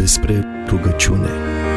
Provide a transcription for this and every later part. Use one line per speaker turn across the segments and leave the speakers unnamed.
despre rugăciune.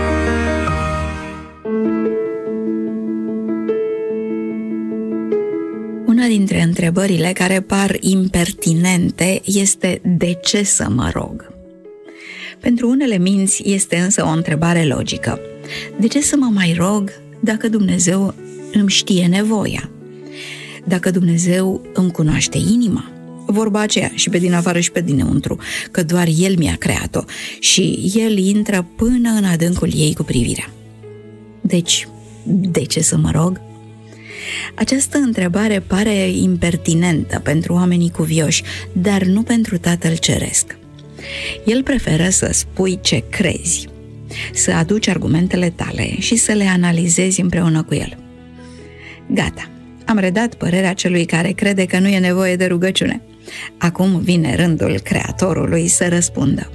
Una dintre întrebările care par impertinente este: de ce să mă rog? Pentru unele minți este însă o întrebare logică. De ce să mă mai rog dacă Dumnezeu îmi știe nevoia? Dacă Dumnezeu îmi cunoaște inima? Vorba aceea și pe din afară și pe dinăuntru, că doar El mi-a creat-o și El intră până în adâncul ei cu privirea. Deci, de ce să mă rog? Această întrebare pare impertinentă pentru oamenii cuvioși, dar nu pentru Tatăl Ceresc. El preferă să spui ce crezi, să aduci argumentele tale și să le analizezi împreună cu El. Gata, am redat părerea celui care crede că nu e nevoie de rugăciune. Acum vine rândul Creatorului să răspundă.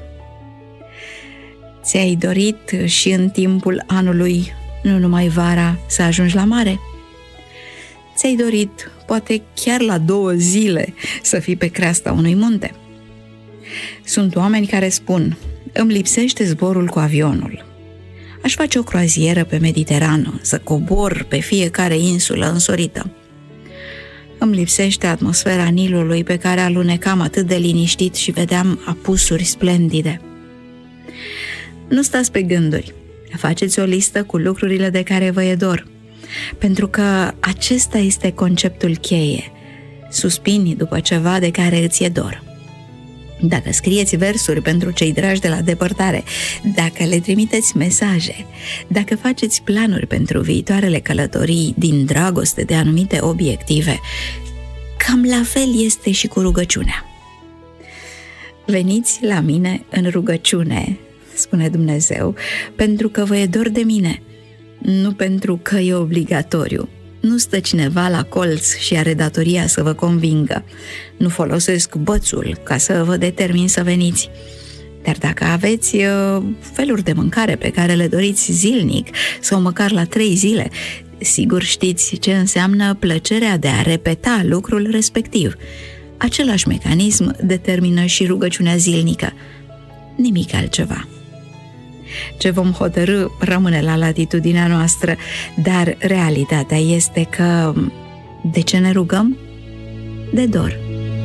Ți-ai dorit și în timpul anului, nu numai vara, să ajungi la mare? Ți-ai dorit, poate chiar la 2 zile, să fii pe creasta unui munte? Sunt oameni care spun: îmi lipsește zborul cu avionul. Aș face o croazieră pe Mediterană, să cobor pe fiecare insulă însorită. Îmi lipsește atmosfera Nilului pe care alunecam atât de liniștit și vedeam apusuri splendide. Nu stați pe gânduri. Faceți o listă cu lucrurile de care vă e dor, pentru că acesta este conceptul cheie. Suspini după ceva de care îți e dor. Dacă scrieți versuri pentru cei dragi de la depărtare, dacă le trimiteți mesaje, dacă faceți planuri pentru viitoarele călătorii din dragoste de anumite obiective, cam la fel este și cu rugăciunea. Veniți la mine în rugăciune, spune Dumnezeu, pentru că vă e dor de mine, nu pentru că e obligatoriu. Nu stă cineva la colț și are datoria să vă convingă. Nu folosesc bățul ca să vă determin să veniți. Dar dacă aveți feluri de mâncare pe care le doriți zilnic sau măcar la 3 zile, sigur știți ce înseamnă plăcerea de a repeta lucrul respectiv. Același mecanism determină și rugăciunea zilnică. Nimic altceva. Ce vom hotărâ rămâne la latitudinea noastră, dar realitatea este că de ce ne rugăm? De dor.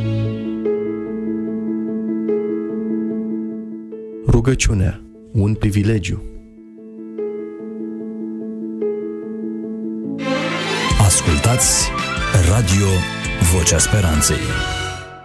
Rugăciunea, un privilegiu.
Ascultați Radio Vocea Speranței.